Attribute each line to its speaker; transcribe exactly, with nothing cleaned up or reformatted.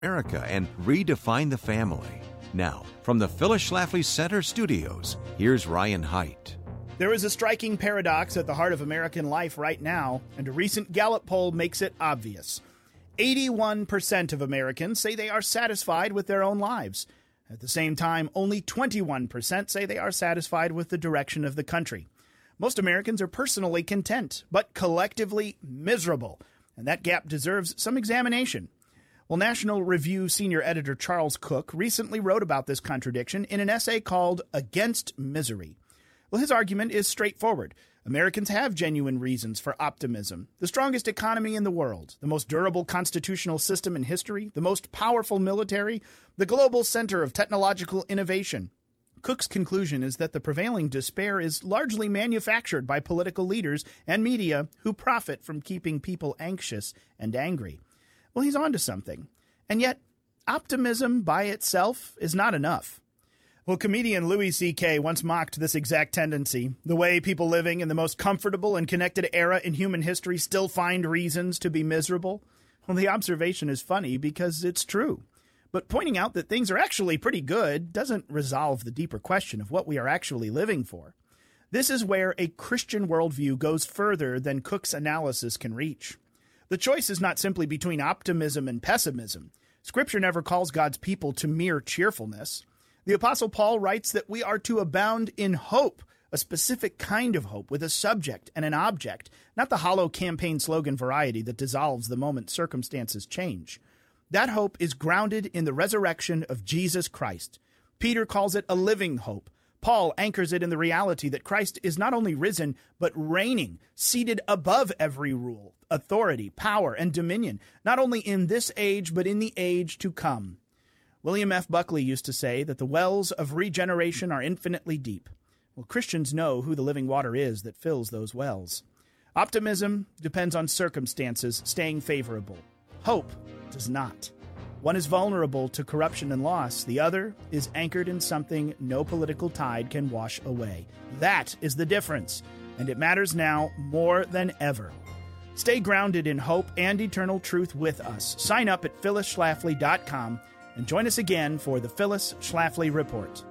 Speaker 1: America and redefine the family. Now, from the Phyllis Schlafly Center studios, here's Ryan Haidt.
Speaker 2: There is a striking paradox at the heart of American life right now, and a recent Gallup poll makes it obvious. eighty-one percent of Americans say they are satisfied with their own lives. At the same time, only twenty-one percent say they are satisfied with the direction of the country. Most Americans are personally content, but collectively miserable, and that gap deserves some examination. Well, National Review senior editor Charles Cook recently wrote about this contradiction in an essay called Against Misery. Well, his argument is straightforward. Americans have genuine reasons for optimism. The strongest economy in the world, the most durable constitutional system in history, the most powerful military, the global center of technological innovation. Cook's conclusion is that the prevailing despair is largely manufactured by political leaders and media who profit from keeping people anxious and angry. Well, he's onto something. And yet, optimism by itself is not enough. Well, comedian Louis C K once mocked this exact tendency, the way people living in the most comfortable and connected era in human history still find reasons to be miserable. Well, the observation is funny because it's true. But pointing out that things are actually pretty good doesn't resolve the deeper question of what we are actually living for. This is where a Christian worldview goes further than Cook's analysis can reach. The choice is not simply between optimism and pessimism. Scripture never calls God's people to mere cheerfulness. The Apostle Paul writes that we are to abound in hope, a specific kind of hope with a subject and an object, not the hollow campaign slogan variety that dissolves the moment circumstances change. That hope is grounded in the resurrection of Jesus Christ. Peter calls it a living hope. Paul anchors it in the reality that Christ is not only risen, but reigning, seated above every rule, authority, power, and dominion, not only in this age, but in the age to come. William F. Buckley used to say that the wells of regeneration are infinitely deep. Well, Christians know who the living water is that fills those wells. Optimism depends on circumstances staying favorable. Hope does not. One is vulnerable to corruption and loss. The other is anchored in something no political tide can wash away. That is the difference, and it matters now more than ever. Stay grounded in hope and eternal truth with us. Sign up at phyllis schlafly dot com and join us again for the Phyllis Schlafly Report.